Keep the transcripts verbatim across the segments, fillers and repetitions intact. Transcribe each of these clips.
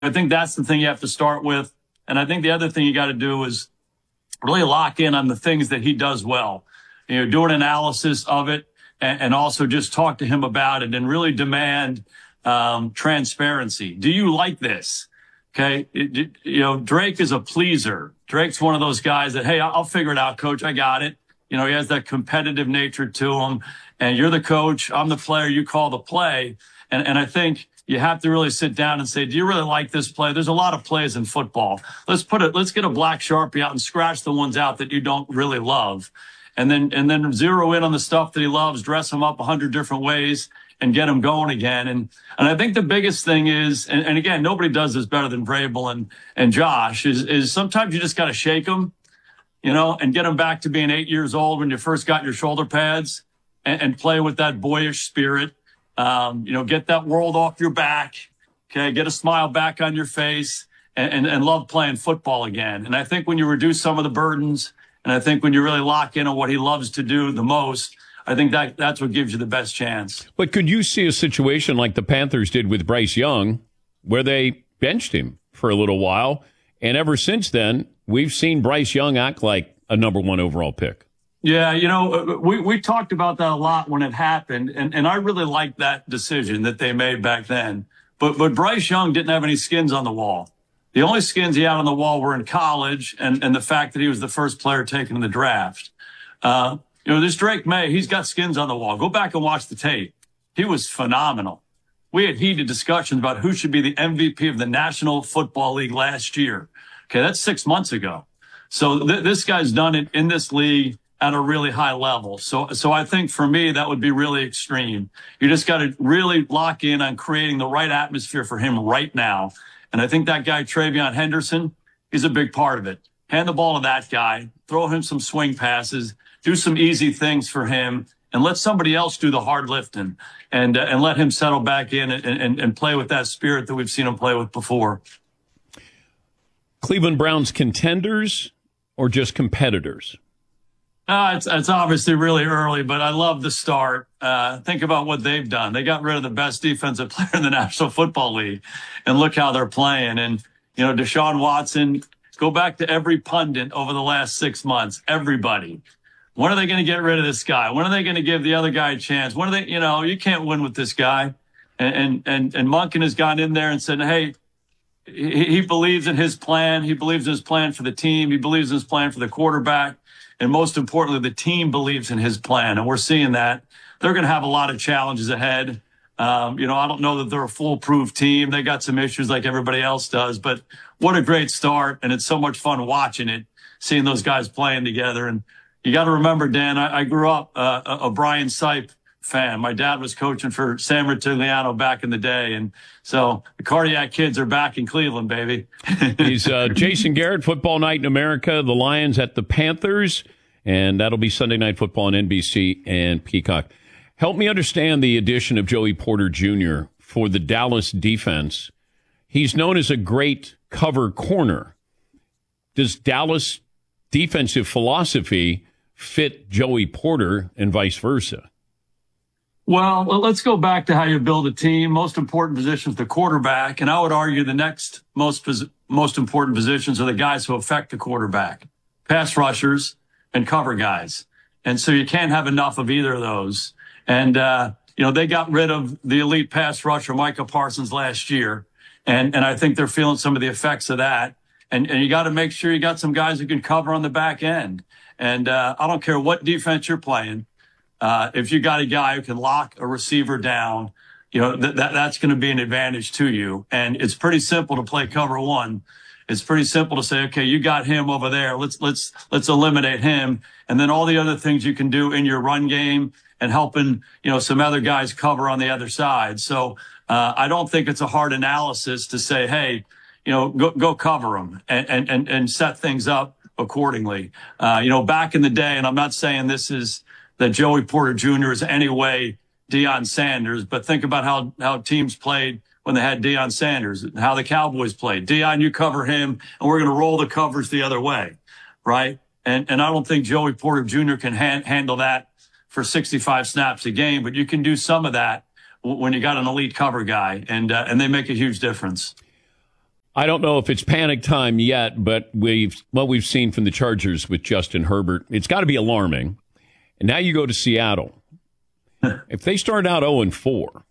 I think that's the thing you have to start with. And I think the other thing you got to do is really lock in on the things that he does well. You know, do an analysis of it and, and also just talk to him about it and really demand um, transparency. Do you like this? Okay. It, you know, Drake is a pleaser. Drake's one of those guys that, hey, I'll figure it out, coach. I got it. You know, he has that competitive nature to him. And you're the coach. I'm the player. You call the play. And, and I think you have to really sit down and say, do you really like this play? There's a lot of plays in football. Let's put it, let's get a black Sharpie out and scratch the ones out that you don't really love. And then, and then zero in on the stuff that he loves, dress him up a hundred different ways and get him going again. And, and I think the biggest thing is, and, and again, nobody does this better than Vrabel and, and Josh is, is sometimes you just got to shake them, you know, and get them back to being eight years old when you first got your shoulder pads and, and play with that boyish spirit. Um, you know, get that world off your back. Okay. Get a smile back on your face and, and, and love playing football again. And I think when you reduce some of the burdens and I think when you really lock in on what he loves to do the most, I think that that's what gives you the best chance. But could you see a situation like the Panthers did with Bryce Young where they benched him for a little while? And ever since then, we've seen Bryce Young act like a number one overall pick. Yeah, you know, we, we talked about that a lot when it happened, and, and I really liked that decision that they made back then. But but Bryce Young didn't have any skins on the wall. The only skins he had on the wall were in college and, and the fact that he was the first player taken in the draft. Uh, you know, this Drake May, he's got skins on the wall. Go back and watch the tape. He was phenomenal. We had heated discussions about who should be the M V P of the National Football League last year. Okay, that's six months ago. So th- this guy's done it in this league at a really high level. So, so I think for me, that would be really extreme. You just got to really lock in on creating the right atmosphere for him right now. And I think that guy, Travion Henderson, is a big part of it. Hand the ball to that guy, throw him some swing passes, do some easy things for him, and let somebody else do the hard lifting and, uh, and let him settle back in and, and, and play with that spirit that we've seen him play with before. Cleveland Browns contenders or just competitors? Uh, it's, it's obviously really early, but I love the start. Uh, think about what they've done. They got rid of the best defensive player in the National Football League, and look how they're playing. And, you know, Deshaun Watson, go back to every pundit over the last six months, everybody. When are they going to get rid of this guy? When are they going to give the other guy a chance? When are they, you know, you can't win with this guy. And, and, and, and Monken has gone in there and said, hey, he, he believes in his plan. He believes in his plan for the team. He believes in his plan for the quarterback. And most importantly, the team believes in his plan. And we're seeing that. They're going to have a lot of challenges ahead. Um, you know, I don't know that they're a foolproof team. They got some issues like everybody else does. But what a great start. And it's so much fun watching it, seeing those guys playing together. And you got to remember, Dan, I, I grew up uh, a, a Brian Sipe fan. My dad was coaching for San Ritigliano back in the day. And so the Cardiac Kids are back in Cleveland, baby. He's uh, Jason Garrett, Football Night in America, the Lions at the Panthers. And that'll be Sunday Night Football on N B C and Peacock. Help me understand the addition of Joey Porter Junior for the Dallas defense. He's known as a great cover corner. Does Dallas defensive philosophy fit Joey Porter and vice versa? Well, let's go back to how you build a team. Most important position is the quarterback. And I would argue the next most, most important positions are the guys who affect the quarterback, pass rushers and cover guys. And so you can't have enough of either of those. And, uh, you know, they got rid of the elite pass rusher, Micah Parsons, last year. And, and I think they're feeling some of the effects of that. And, and you got to make sure you got some guys who can cover on the back end. And, uh, I don't care what defense you're playing. Uh, if you got a guy who can lock a receiver down, you know, th- that, that's going to be an advantage to you. And it's pretty simple to play cover one. It's pretty simple to say, okay, you got him over there. Let's, let's, let's eliminate him. And then all the other things you can do in your run game and helping, you know, some other guys cover on the other side. So, uh, I don't think it's a hard analysis to say, hey, you know, go, go cover them and, and, and, and set things up accordingly. Uh, you know, back in the day, and I'm not saying this is, that Joey Porter Junior is any way Deion Sanders, but think about how, how teams played when they had Deion Sanders, and how the Cowboys played. Deion, you cover him, and we're going to roll the covers the other way, right? And and I don't think Joey Porter Junior can ha- handle that for sixty-five snaps a game, but you can do some of that w- when you got an elite cover guy, and uh, and they make a huge difference. I don't know if it's panic time yet, but we've what we've seen from the Chargers with Justin Herbert, it's got to be alarming. And now you go to Seattle. If they start out oh and four,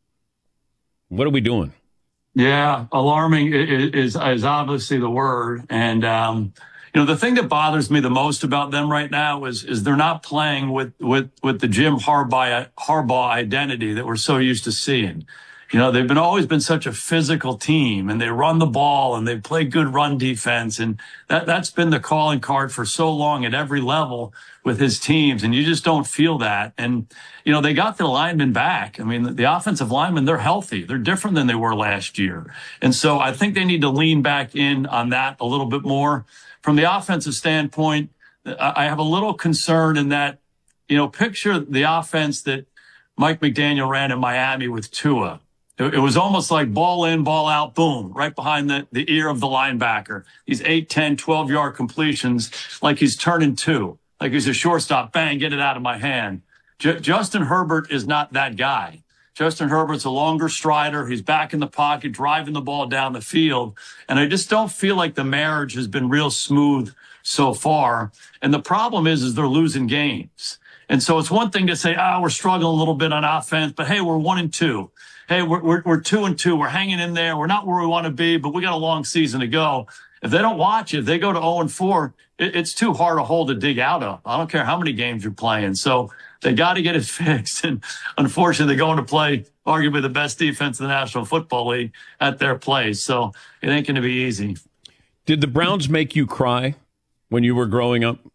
what are we doing? Yeah, alarming is, is, is obviously the word. And, um, you know, the thing that bothers me the most about them right now is is they're not playing with, with, with the Jim Harbaugh, Harbaugh identity that we're so used to seeing. You know, they've been always been such a physical team, and they run the ball and they play good run defense. And that, that's been the calling card for so long at every level with his teams. And you just don't feel that. And, you know, they got the linemen back. I mean, the, the offensive linemen, they're healthy. They're different than they were last year. And so I think they need to lean back in on that a little bit more. From the offensive standpoint, I have a little concern in that, you know, picture the offense that Mike McDaniel ran in Miami with Tua. It was almost like ball in, ball out, boom, right behind the, the ear of the linebacker. These eight, ten, twelve-yard completions like he's turning two, like he's a shortstop, bang, get it out of my hand. J- Justin Herbert is not that guy. Justin Herbert's a longer strider. He's back in the pocket, driving the ball down the field. And I just don't feel like the marriage has been real smooth so far. And the problem is, is they're losing games. And so it's one thing to say, ah, oh, we're struggling a little bit on offense, but hey, we're one and two. Hey, we're, we're, we're two and two. We're hanging in there. We're not where we want to be, but we got a long season to go. If they don't watch it, if they go to oh and four, it, it's too hard a hole to dig out of. I don't care how many games you're playing. So they got to get it fixed. And unfortunately, they're going to play arguably the best defense in the National Football League at their place. So it ain't going to be easy. Did the Browns make you cry when you were growing up?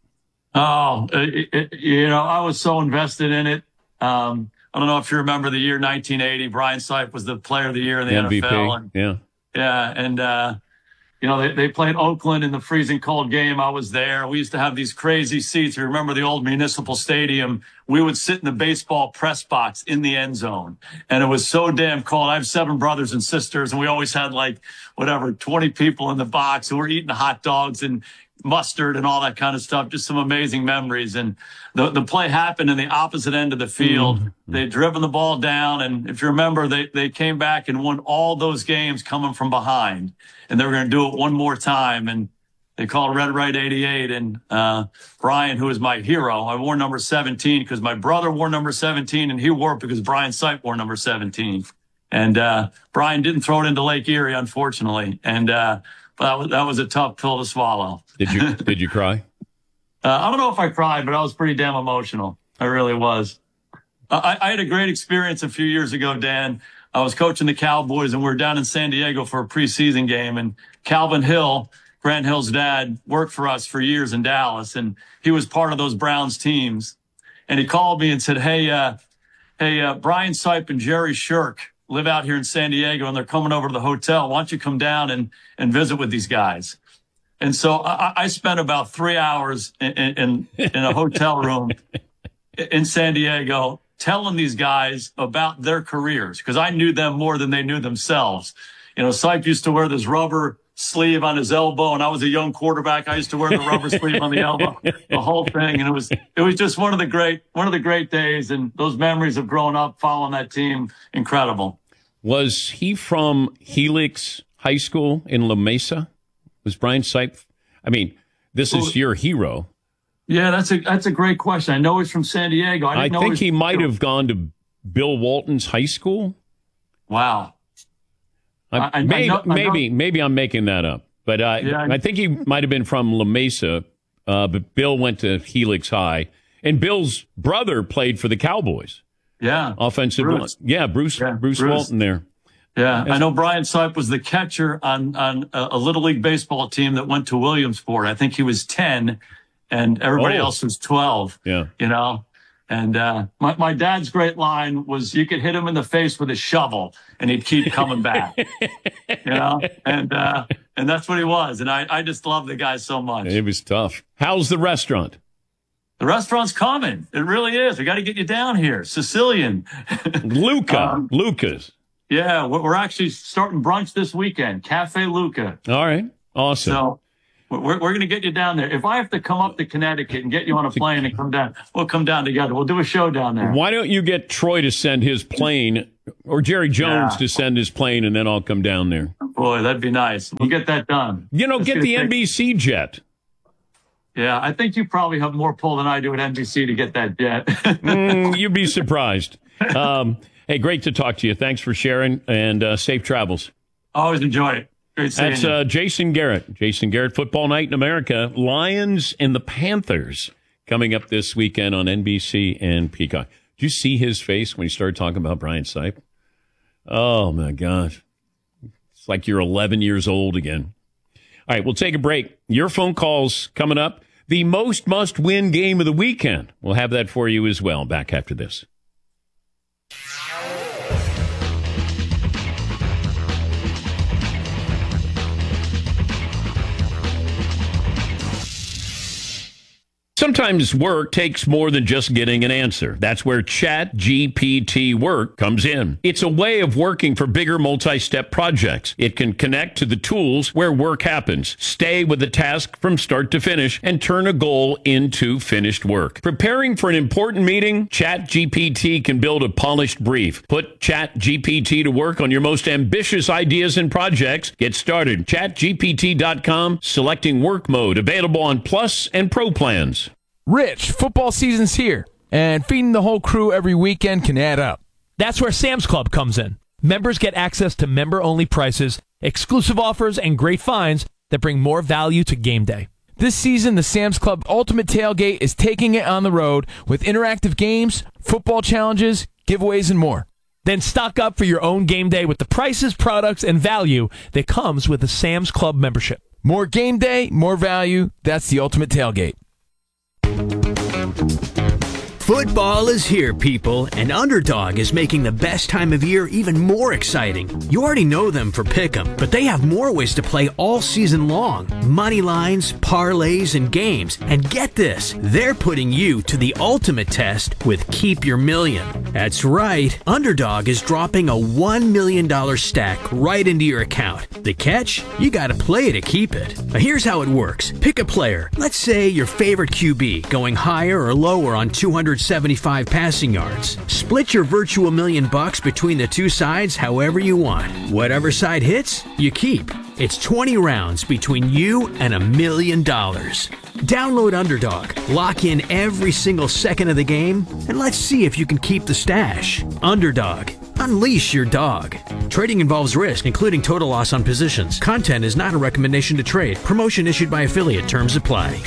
Oh, it, it, you know, I was so invested in it. Um, I don't know if you remember the year nineteen eighty. Brian Sipe was the player of the year in the M V P. N F L. And, yeah. Yeah. And, uh, you know, they, they played Oakland in the freezing cold game. I was there. We used to have these crazy seats. You remember the old Municipal Stadium? We would sit in the baseball press box in the end zone. And it was so damn cold. I have seven brothers and sisters, and we always had like, whatever, twenty people in the box, and we're eating hot dogs and mustard and all that kind of stuff. Just some amazing memories. And the, the play happened in the opposite end of the field. Mm-hmm. They'd driven the ball down. And if you remember, they, they came back and won all those games coming from behind. And they were going to do it one more time. And they called Red Right eighty-eight. And uh Brian, who is my hero, I wore number seventeen because my brother wore number seventeen, and he wore it because Brian Sipe wore number seventeen. And uh Brian didn't throw it into Lake Erie, unfortunately. And uh that was, that was a tough pill to swallow. Did you did you cry? Uh, I don't know if I cried, but I was pretty damn emotional. I really was. I, I had a great experience a few years ago, Dan. I was coaching the Cowboys, and we were down in San Diego for a preseason game. And Calvin Hill, Grant Hill's dad, worked for us for years in Dallas, and he was part of those Browns teams. And he called me and said, hey, uh, hey, uh, Brian Sipe and Jerry Shirk live out here in San Diego, and they're coming over to the hotel. Why don't you come down and, and visit with these guys? And so I, I spent about three hours in, in, in a hotel room in San Diego telling these guys about their careers, because I knew them more than they knew themselves. You know, Sipe used to wear this rubber sleeve on his elbow, and I was a young quarterback. I used to wear the rubber sleeve on the elbow, the whole thing. And it was, it was just one of the great, one of the great days. And those memories of growing up, following that team, incredible. Was he from Helix High School in La Mesa? Was Brian Sipe? I mean, this is your hero. Yeah, that's a, that's a great question. I know he's from San Diego. I, I know think he might from, have gone to Bill Walton's high school. Wow. I, I, maybe, I know, maybe, maybe I'm making that up, but uh, yeah, I think he might have been from La Mesa, uh, but Bill went to Helix High, and Bill's brother played for the Cowboys. Yeah, offensive Bruce. line. Yeah, Bruce, yeah, Bruce, Bruce Walton there. Yeah, I know Brian Sipe was the catcher on on a, a Little League baseball team that went to Williamsport. I think he was ten, and everybody oh. else was twelve. Yeah, you know. And uh, my, my dad's great line was, you could hit him in the face with a shovel and he'd keep coming back, you know, and uh, and that's what he was. And I, I just love the guy so much. It was tough. How's the restaurant? The restaurant's coming. It really is. We got to get you down here. Sicilian. Luca. um, Luca's. Yeah, we're, we're actually starting brunch this weekend. Cafe Luca. All right. Awesome. So We're, we're going to get you down there. If I have to come up to Connecticut and get you on a plane and come down, we'll come down together. We'll do a show down there. Why don't you get Troy to send his plane Or Jerry Jones Yeah. to send his plane, and then I'll come down there. Boy, that'd be nice. We'll get that done. You know, It's get gonna the take- N B C jet. Yeah, I think you probably have more pull than I do at N B C to get that jet. Mm, you'd be surprised. Um, hey, great to talk to you. Thanks for sharing, and uh, safe travels. Always enjoy it. Great seeing That's you. uh, Jason Garrett. Jason Garrett, Football Night in America. Lions and the Panthers coming up this weekend on N B C and Peacock. Did you see his face when he started talking about Brian Sipe? Oh, my gosh. It's like you're eleven years old again. All right, we'll take a break. Your phone calls coming up. The most must-win game of the weekend. We'll have that for you as well. Back after this. Sometimes work takes more than just getting an answer. That's where Chat G P T Work comes in. It's a way of working for bigger multi-step projects. It can connect to the tools where work happens, stay with the task from start to finish, and turn a goal into finished work. Preparing for an important meeting? Chat G P T can build a polished brief. Put Chat G P T to work on your most ambitious ideas and projects. Get started. chat G P T dot com, selecting work mode, available on Plus and Pro plans. Rich, football season's here, and feeding the whole crew every weekend can add up. That's where Sam's Club comes in. Members get access to member-only prices, exclusive offers, and great finds that bring more value to game day. This season, the Sam's Club Ultimate Tailgate is taking it on the road with interactive games, football challenges, giveaways, and more. Then stock up for your own game day with the prices, products, and value that comes with a Sam's Club membership. More game day, more value. That's the Ultimate Tailgate. Football is here, people, and Underdog is making the best time of year even more exciting. You already know them for Pick'em, but they have more ways to play all season long. Money lines, parlays, and games. And get this, they're putting you to the ultimate test with Keep Your Million. That's right, Underdog is dropping a one million dollars stack right into your account. The catch? You gotta play to keep it. Now here's how it works. Pick a player. Let's say your favorite Q B, going higher or lower on two hundred seventy-five passing yards. Split your virtual million bucks between the two sides however you want. Whatever side hits, you keep. It's twenty rounds between you and a million dollars. Download Underdog, lock in every single second of the game, and let's see if you can keep the stash. Underdog. Unleash your dog. Trading involves risk, including total loss on positions. Content is not a recommendation to trade. Promotion issued by affiliate. Terms apply.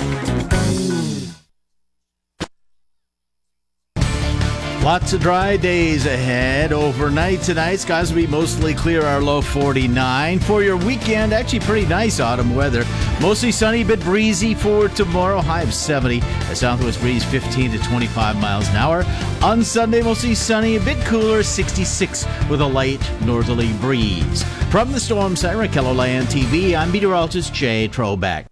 Lots of dry days ahead. Overnight tonight, skies will be mostly clear, our low forty-nine. For your weekend, actually pretty nice autumn weather. Mostly sunny, bit breezy for tomorrow, high of seventy. A southwest breeze fifteen to twenty-five miles an hour. On Sunday, mostly sunny, a bit cooler, sixty-six with a light northerly breeze. From the Storm Center at KELOLAND T V, I'm meteorologist Jay Trobeck.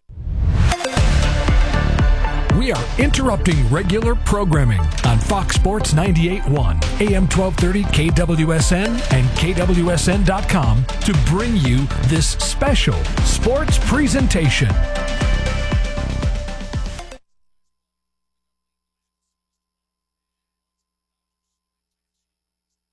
We are interrupting regular programming on Fox Sports ninety-eight point one, A M twelve thirty K W S N and K W S N dot com to bring you this special sports presentation.